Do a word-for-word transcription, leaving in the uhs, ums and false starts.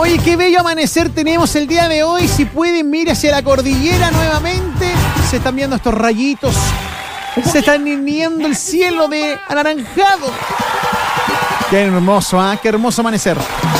Oye, qué bello amanecer tenemos el día de hoy. Si pueden, mire hacia la cordillera nuevamente. Se están viendo estos rayitos. Se está niñendo el cielo de anaranjado. Qué hermoso, ¿ah? ¿eh? Qué hermoso amanecer.